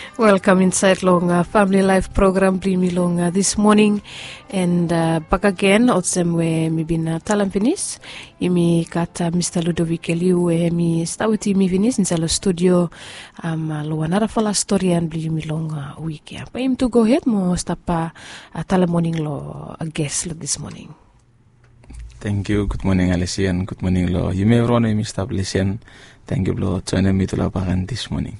Welcome inside long Family Life program bring long this morning and back again otsem we mi bin talam finis imi kata Mr. Ludovic Eliu mi stawti mi finis inside the studio lo another fala story and bring mi long week ya pa im to go ahead mo stapa talam morning lo a guest lo this morning. Thank you. Good morning, Alicia, and good morning, lo. You may run Mr. Blesian. Thank you, lo. Joining me to la bagan this morning.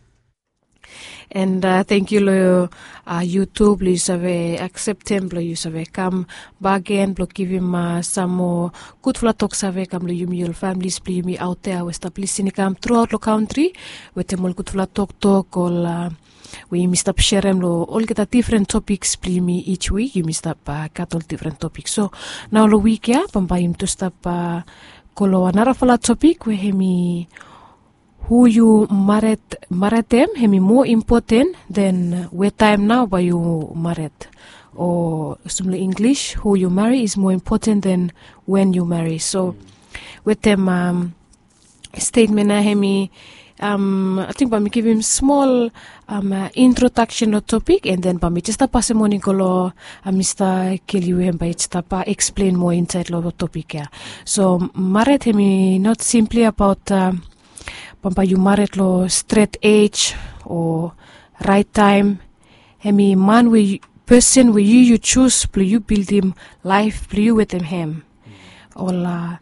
And thank you, lo. YouTube, lo. You save accept him, lo. You save come back again, lo. Give him some more good flat talk. Save come, lo. You me your families, lo. You me out there, we establish in come throughout the country. We tell more good flat talk all. We must up share them all get a different topics play me each week. You must up cut all different topics. So now the week ya pambayim to stop kolo another fala topic we hemi who you married them hemi more important than where time now by you married, or simply English who you marry is more important than when you marry. So with them statement hemi I think Pami give him small introduction of topic, and then Pami just pass morning kolo Mr. Kelly by pa explain more inside lo topic ya. So married hemi not simply about Pampa you married lo straight age or right time. Hemi man we person we you choose play you build him life play you with him. Or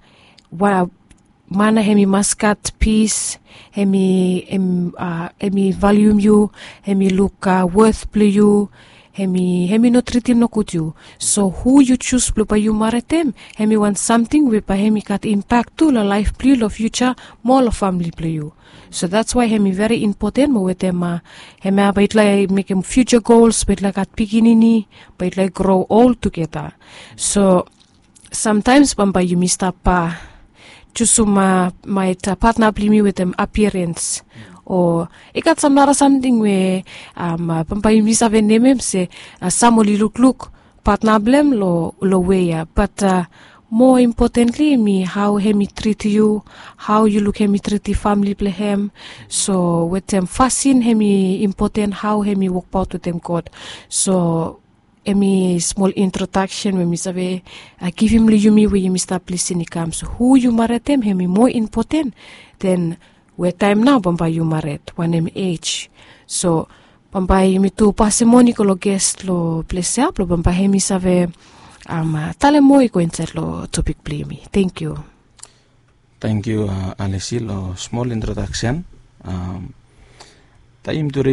mana hemi maskat peace hemi value you hemi look worth play you hemi no treat him no good you. So who you choose play by you married them hemi want something we pa hemi cat impact to la life play lo future more lo family play you. So that's why hemi very important mo with them hemi bait like make him future goals bait like at beginning bait like grow all together. So sometimes bamba you missed up Chusuma might partner play me with them appearance, or it got something where Pampa you miss have a name say Samoli look partner blame lo way, but more importantly me how hemi treat you, how you look hemi treat the family play him. So with them fascin hemi important how hemi work out with them God. So emi small introduction when me give him you me where you Mr. Pleasing comes who you married them hemi more important than where time now Pampa you married one age. So Pampa me to pasimony lo guest lo place up lo Pampa hemi save tale mo iko inside lo topic play me. Thank you. Thank you, Alicia, lo small introduction. Time to